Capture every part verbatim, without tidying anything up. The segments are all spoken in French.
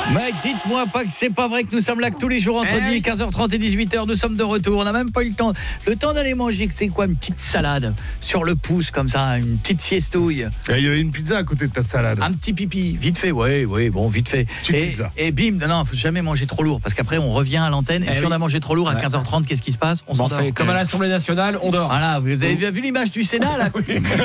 Mec, dites-moi pas que c'est pas vrai que nous sommes là que tous les jours entre hey. quinze heures trente et dix-huit heures, nous sommes de retour. On n'a même pas eu le temps, le temps d'aller manger. C'est quoi, une petite salade sur le pouce comme ça, une petite siestouille. Il y avait une pizza à côté de ta salade. Un petit pipi, vite fait, oui, oui, bon, vite fait. Petite Et, pizza. et bim, non, non, faut jamais manger trop lourd parce qu'après on revient à l'antenne et, Eh si oui. on a mangé trop lourd à Ouais. quinze heures trente, qu'est-ce qui se passe? On On s'endort. fait comme à l'Assemblée nationale, on dort. Voilà, vous avez vu, vu l'image du Sénat là?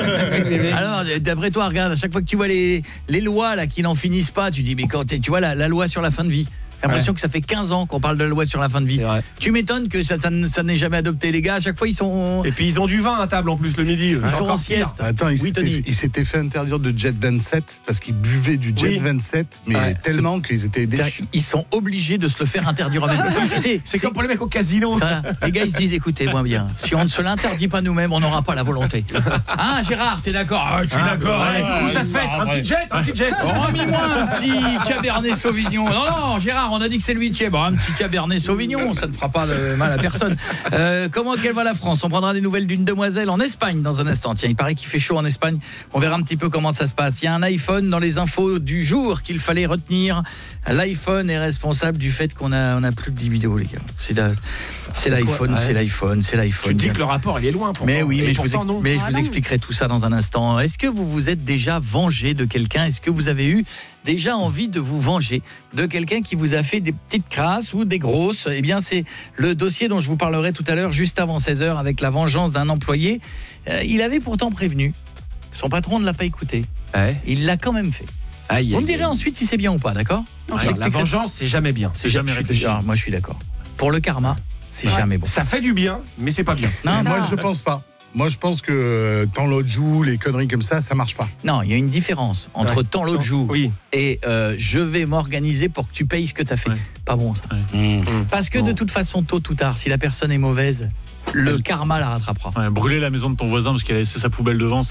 Alors, d'après toi, regarde, à chaque fois que tu vois les, les lois là qui n'en finissent pas, tu dis mais quand tu vois la, la loi sur la fin de vie. J'ai l'impression ouais. que ça fait quinze ans qu'on parle de la loi sur la fin de vie. Tu m'étonnes que ça, ça, ça n'est jamais adopté, les gars. À chaque fois, ils sont... Et puis, ils ont du vin à table en plus le midi. Ils sont en sieste. Attends, il oui, s'était, il s'était fait interdire de Jet vingt-sept parce qu'ils buvaient du Jet oui. vingt-sept, mais ouais. tellement qu'ils étaient déçus. Ils sont obligés de se le faire interdire eux-mêmes. tu sais, c'est, c'est comme pour les mecs au casino. Ça, les gars, ils se disent, écoutez-moi bien, si on ne se l'interdit pas nous-mêmes, on n'aura pas la volonté. Hein, Gérard, t'es d'accord? Ah, je suis ah, d'accord. Ouais, ouais, où ça se fait? Un petit jet, un petit jet. Remis-moi un petit Cabernet Sauvignon. Non, non, Gérard, on a dit que c'est lui, tiens. Bon, un petit Cabernet Sauvignon, ça ne fera pas de mal à personne. Euh, comment qu'elle va la France? On prendra des nouvelles d'une demoiselle en Espagne dans un instant. Tiens, il paraît qu'il fait chaud en Espagne. On verra un petit peu comment ça se passe. Il y a un iPhone dans les infos du jour qu'il fallait retenir. L'iPhone est responsable du fait qu'on a on a plus de dix vidéos, les gars. C'est, la, c'est l'iPhone, ouais. c'est l'iPhone, c'est l'iPhone. Tu dis que le rapport il est loin. Mais oui, mais je vous, non. mais je ah, vous expliquerai tout ça dans un instant. Est-ce que vous vous êtes déjà vengé de quelqu'un? Est-ce que vous avez eu déjà envie de vous venger de quelqu'un qui vous a fait des petites crasses ou des grosses? Eh bien, c'est le dossier dont je vous parlerai tout à l'heure, juste avant seize heures, avec la vengeance d'un employé. Euh, il avait pourtant prévenu. Son patron ne l'a pas écouté. Ouais. Il l'a quand même fait. Aïe, vous aïe, me direz aïe. ensuite si c'est bien ou pas, d'accord? Ouais, la vengeance, c'est jamais bien. C'est, c'est jamais réfléchi. Alors, moi, je suis d'accord. Pour le karma, c'est ouais. jamais bon. Ça fait du bien, mais c'est pas bien. Non, moi, je pense pas. Moi, je pense que quand l'autre joue, les conneries comme ça, ça marche pas. Non, il y a une différence entre ouais. tant l'autre joue oui. et euh, je vais m'organiser pour que tu payes ce que tu as fait. Ouais. Pas bon, ça. Ouais. Mmh. Parce que de toute façon, tôt ou tard, si la personne est mauvaise, le karma la rattrapera. Ouais, brûler la maison de ton voisin parce qu'il a laissé sa poubelle devant,